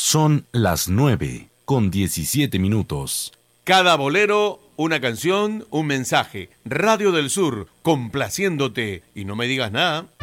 Son las 9:17. Cada bolero, una canción, un mensaje. Radio del Sur, complaciéndote. Y no me digas nada.